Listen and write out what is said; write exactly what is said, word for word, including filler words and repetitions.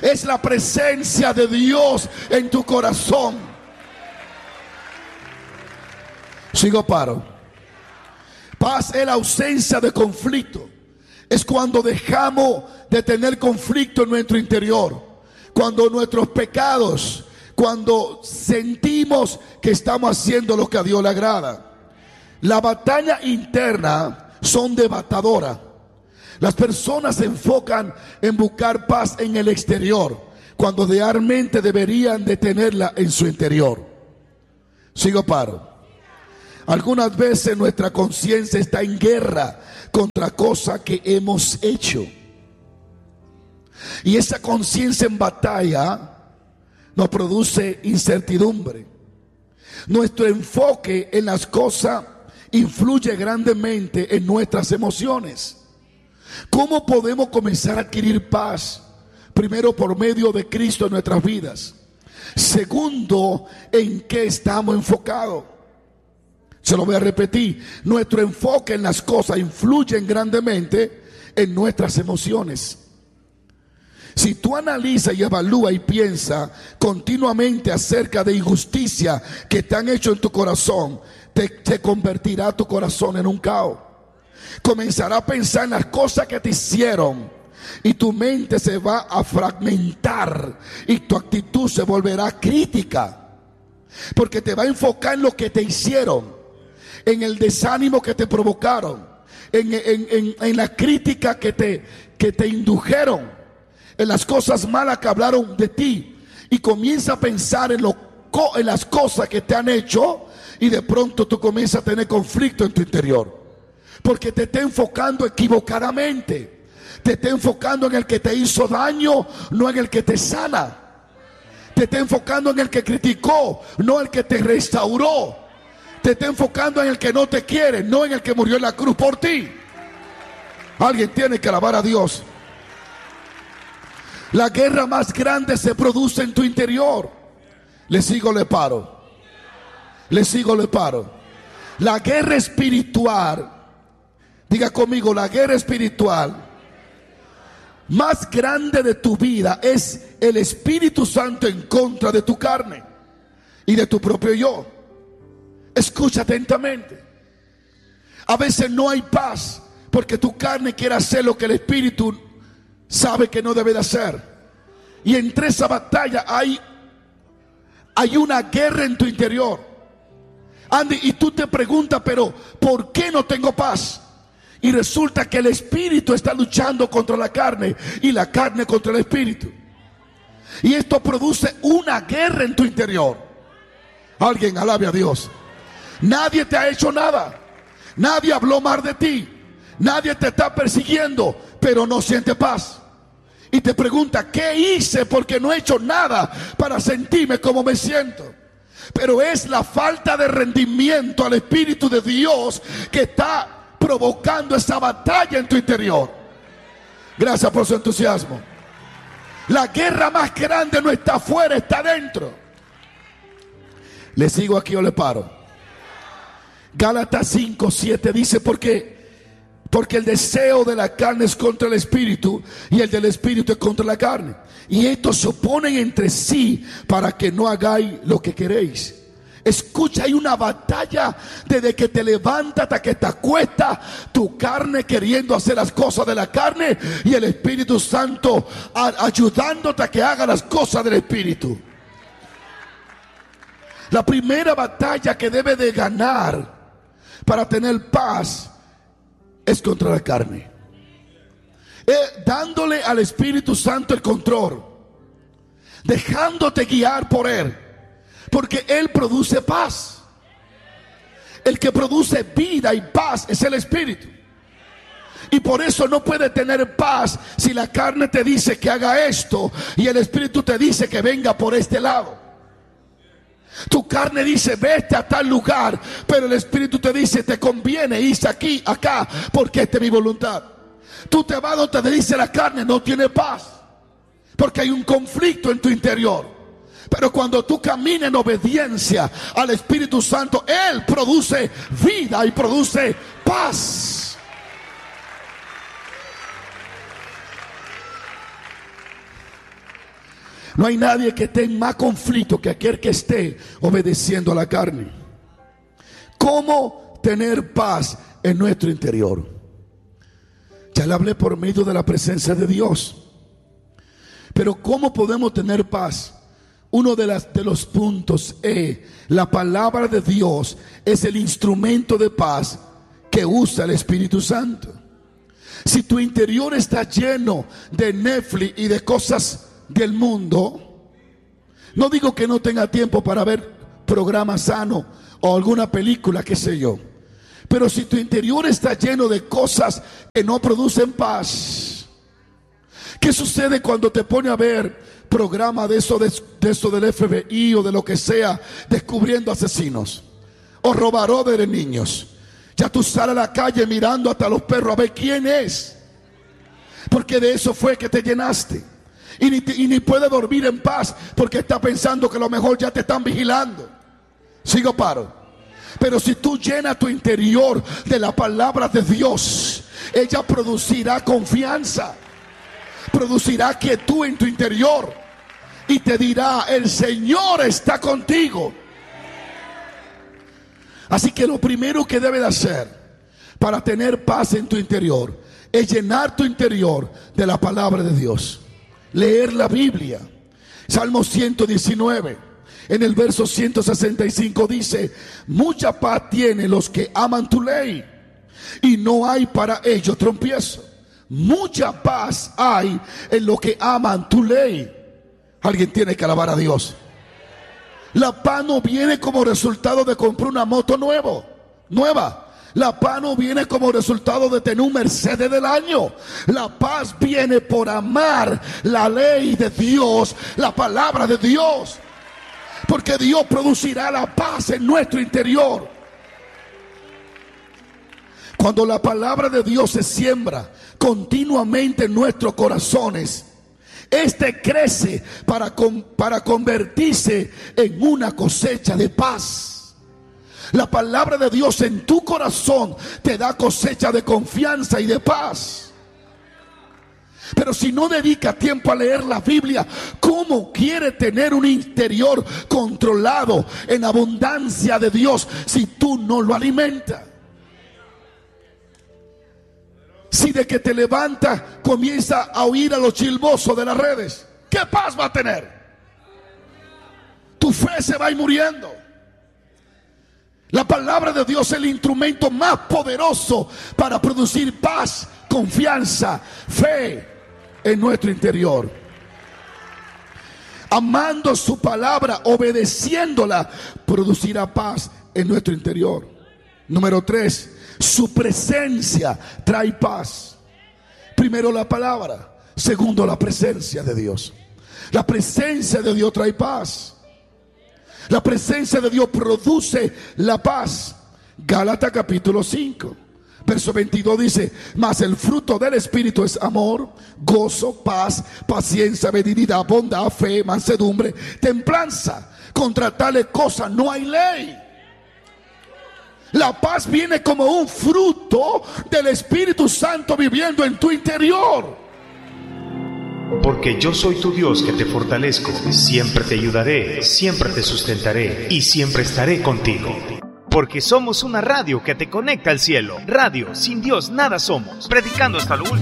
es la presencia de Dios en tu corazón. Sigo paro. Paz es la ausencia de conflicto. Es cuando dejamos de tener conflicto en nuestro interior. Cuando nuestros pecados, cuando sentimos que estamos haciendo lo que a Dios le agrada. La batalla interna son devastadoras. Las personas se enfocan en buscar paz en el exterior, cuando realmente deberían de tenerla en su interior. Sigo paro. Algunas veces nuestra conciencia está en guerra contra cosas que hemos hecho. Y esa conciencia en batalla nos produce incertidumbre. Nuestro enfoque en las cosas influye grandemente en nuestras emociones. ¿Cómo podemos comenzar a adquirir paz? Primero, por medio de Cristo en nuestras vidas. Segundo, ¿en qué estamos enfocados? Se lo voy a repetir. Nuestro enfoque en las cosas influye grandemente en nuestras emociones. Si tú analizas y evalúas y piensas continuamente acerca de injusticia que te han hecho en tu corazón, te, te convertirá tu corazón en un caos. Comenzará a pensar en las cosas que te hicieron y tu mente se va a fragmentar y tu actitud se volverá crítica, porque te va a enfocar en lo que te hicieron, en el desánimo que te provocaron, en, en, en, en la crítica que te, que te indujeron, en las cosas malas que hablaron de ti, y comienza a pensar en, lo, en las cosas que te han hecho, y de pronto tú comienzas a tener conflicto en tu interior, porque te está enfocando equivocadamente. Te está enfocando en el que te hizo daño, no en el que te sana. Te está enfocando en el que criticó, no el que te restauró. Te está enfocando en el que no te quiere, no en el que murió en la cruz por ti. Alguien tiene que alabar a Dios. La guerra más grande se produce en tu interior. Le sigo, le paro. Le sigo, le paro. La guerra espiritual, diga conmigo, la guerra espiritual más grande de tu vida es el Espíritu Santo en contra de tu carne y de tu propio yo. Escucha atentamente. A veces no hay paz porque tu carne quiere hacer lo que el Espíritu sabe que no debe de hacer. Y entre esa batalla hay, hay una guerra en tu interior. Andy, y tú te preguntas, pero ¿por qué no tengo paz? Y resulta que el espíritu está luchando contra la carne y la carne contra el espíritu. Y esto produce una guerra en tu interior. Alguien alabe a Dios. Nadie te ha hecho nada. Nadie habló mal de ti. Nadie te está persiguiendo, pero no siente paz. Y te pregunta, ¿qué hice? Porque no he hecho nada para sentirme como me siento. Pero es la falta de rendimiento al Espíritu de Dios que está provocando esa batalla en tu interior. Gracias por su entusiasmo. La guerra más grande no está afuera, está dentro. ¿Le sigo aquí o le paro? Gálatas cinco siete dice, porque porque el deseo de la carne es contra el espíritu y el del espíritu es contra la carne, y estos se oponen entre sí para que no hagáis lo que queréis. Escucha, hay una batalla desde que te levantas hasta que te acuestas, tu carne queriendo hacer las cosas de la carne y el Espíritu Santo a, ayudándote a que haga las cosas del Espíritu. La primera batalla que debe de ganar para tener paz es contra la carne, eh, dándole al Espíritu Santo el control, dejándote guiar por Él. Porque Él produce paz. El que produce vida y paz es el Espíritu. Y por eso no puede tener paz si la carne te dice que haga esto y el Espíritu te dice que venga por este lado. Tu carne dice vete a tal lugar, pero el Espíritu te dice te conviene irse aquí, acá, porque esta es mi voluntad. Tú te vas donde te dice la carne, no tiene paz, porque hay un conflicto en tu interior. Pero cuando tú caminas en obediencia al Espíritu Santo, Él produce vida y produce paz. No hay nadie que esté en más conflicto que aquel que esté obedeciendo a la carne. ¿Cómo tener paz en nuestro interior? Ya le hablé por medio de la presencia de Dios. Pero ¿cómo podemos tener paz? Uno de, las, de los puntos es: la palabra de Dios es el instrumento de paz que usa el Espíritu Santo. Si tu interior está lleno de Netflix y de cosas del mundo, no digo que no tenga tiempo para ver programas sanos o alguna película, qué sé yo, pero si tu interior está lleno de cosas que no producen paz, ¿qué sucede cuando te pone a ver programas de eso, de, de eso del F B I o de lo que sea, descubriendo asesinos o robaroders de niños? Ya tú sales a la calle mirando hasta los perros a ver quién es, porque de eso fue que te llenaste. Y ni, y ni puedes dormir en paz porque estás pensando que a lo mejor ya te están vigilando. Sigo paro. Pero si tú llenas tu interior de la palabra de Dios, ella producirá confianza, producirá quietud en tu interior y te dirá: el Señor está contigo. Así que lo primero que debes hacer para tener paz en tu interior es llenar tu interior de la palabra de Dios. Leer la Biblia. Salmo ciento diecinueve, en el verso ciento sesenta y cinco dice: mucha paz tienen los que aman tu ley, y no hay para ellos tropiezo. Mucha paz hay en los que aman tu ley. Alguien tiene que alabar a Dios. La paz no viene como resultado de comprar una moto nuevo, nueva. La paz no viene como resultado de tener un Mercedes del año. La paz viene por amar la ley de Dios, la palabra de Dios. Porque Dios producirá la paz en nuestro interior. Cuando la palabra de Dios se siembra continuamente en nuestros corazones, este crece para, con, para convertirse en una cosecha de paz. La palabra de Dios en tu corazón te da cosecha de confianza y de paz. Pero si no dedica tiempo a leer la Biblia, ¿cómo quiere tener un interior controlado en abundancia de Dios si tú no lo alimentas? Si de que te levantas comienza a oír a los chilbosos de las redes, ¿qué paz va a tener? Tu fe se va a ir muriendo. La palabra de Dios es el instrumento más poderoso para producir paz, confianza, fe en nuestro interior. Amando su palabra, obedeciéndola, producirá paz en nuestro interior. Número tres, su presencia trae paz. Primero la palabra, segundo la presencia de Dios. La presencia de Dios trae paz. La presencia de Dios produce la paz. Gálatas capítulo cinco, verso veintidós dice: mas el fruto del Espíritu es amor, gozo, paz, paciencia, benignidad, bondad, fe, mansedumbre, templanza. Contra tales cosas no hay ley. La paz viene como un fruto del Espíritu Santo viviendo en tu interior. Porque yo soy tu Dios que te fortalezco, siempre te ayudaré, siempre te sustentaré y siempre estaré contigo. Porque somos una radio que te conecta al cielo. Radio, sin Dios nada somos. Predicando hasta lo último.